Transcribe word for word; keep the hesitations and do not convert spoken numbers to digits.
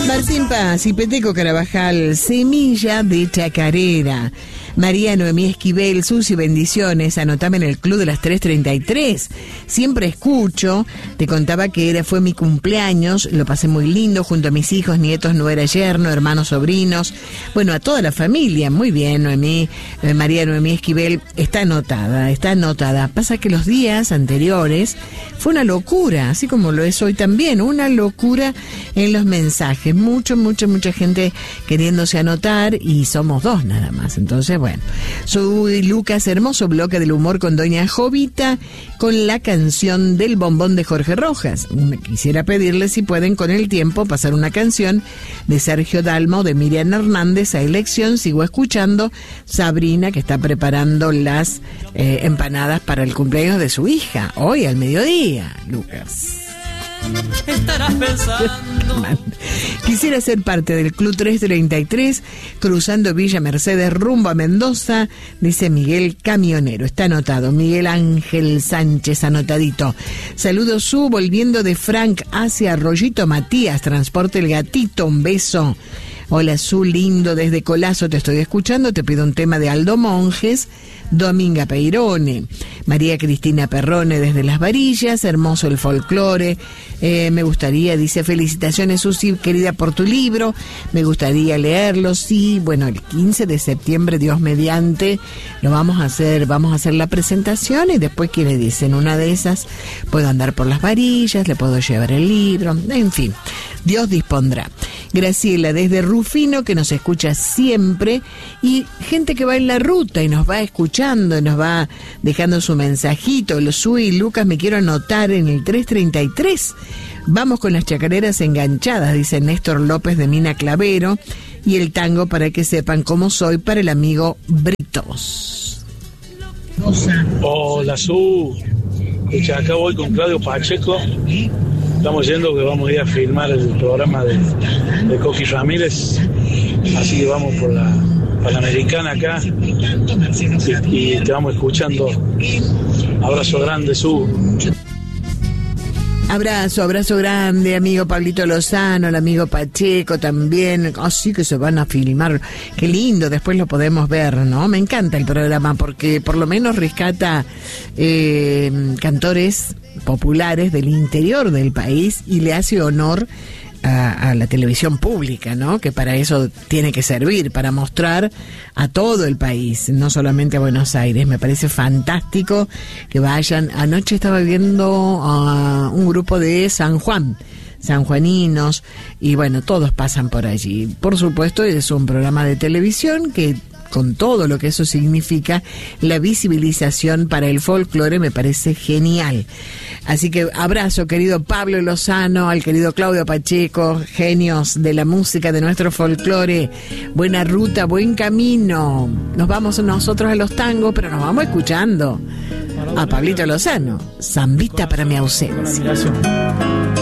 Martín Paz y Peteco Carabajal, Semilla de Chacarera. María Noemí Esquivel, Susi, bendiciones. Anotame en el club de las tres treinta y tres. Siempre escucho. Te contaba que era fue mi cumpleaños. Lo pasé muy lindo junto a mis hijos, nietos, nuera, yerno, hermanos, sobrinos. Bueno, a toda la familia. Muy bien, Noemí. Eh, María Noemí Esquivel está anotada, está anotada. Pasa que los días anteriores fue una locura, así como lo es hoy también. Una locura en los mensajes. Mucho, mucha, mucha gente queriéndose anotar y somos dos nada más. Entonces, bueno. Bueno, soy Lucas, hermoso bloque del humor con Doña Jovita, con la canción del bombón de Jorge Rojas. Quisiera pedirles si pueden con el tiempo pasar una canción de Sergio Dalma o de Miriam Hernández a elección. Sigo escuchando Sabrina, que está preparando las eh, empanadas para el cumpleaños de su hija, hoy al mediodía, Lucas. Estarás pensando. Quisiera ser parte del Club tres treinta y tres, cruzando Villa Mercedes rumbo a Mendoza, dice Miguel Camionero. Está anotado. Miguel Ángel Sánchez, anotadito. Saludos, Su, volviendo de Frank hacia Arroyito Matías, Transporte El Gatito, un beso. Hola, Su, lindo, desde Colazo te estoy escuchando, te pido un tema de Aldo Monjes, Dominga Peirone. María Cristina Perrone desde Las Varillas, hermoso el folclore, eh, me gustaría, dice, felicitaciones, Susi, querida, por tu libro, me gustaría leerlo, sí, bueno, el quince de septiembre, Dios mediante, lo vamos a hacer, vamos a hacer la presentación y después, ¿qué le dicen? Una de esas, puedo andar por Las Varillas, le puedo llevar el libro, en fin, Dios dispondrá. Graciela desde Rufino, que nos escucha siempre, y gente que va en la ruta y nos va escuchando, y nos va dejando su mensajito. Lo Sui, Lucas, me quiero anotar en el tres treinta y tres. Vamos con las chacareras enganchadas, dice Néstor López de Mina Clavero, y el tango para que sepan cómo soy para el amigo Britos. Hola, Su. Escucha, acá voy con Claudio Pacheco. Estamos yendo que vamos a ir a filmar el programa de, de Coqui Ramírez, así que vamos por la Panamericana acá y, y te vamos escuchando. Abrazo grande, Su. Abrazo, abrazo grande, amigo Pablito Lozano, el amigo Pacheco también. Así que se van a filmar. Qué lindo, después lo podemos ver, ¿no? Me encanta el programa porque por lo menos rescata eh, cantores populares del interior del país y le hace honor a, a la televisión pública, ¿no? Que para eso tiene que servir, para mostrar a todo el país, no solamente a Buenos Aires. Me parece fantástico que vayan. Anoche estaba viendo a uh, un grupo de San Juan, sanjuaninos, y bueno, todos pasan por allí. Por supuesto, es un programa de televisión que, con todo lo que eso significa, la visibilización para el folclore me parece genial. Así que abrazo, querido Pablo Lozano, al querido Claudio Pacheco, genios de la música de nuestro folclore. Buena ruta, buen camino. Nos vamos nosotros a los tangos, pero nos vamos escuchando a Pablito Lozano, Zambita para mi ausencia.